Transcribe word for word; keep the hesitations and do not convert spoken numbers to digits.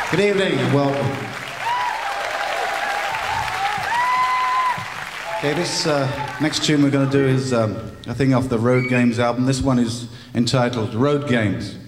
Good evening and welcome. Okay, this uh, next tune we're going to do is um, a thing off the Road Games album. This one is entitled Road Games.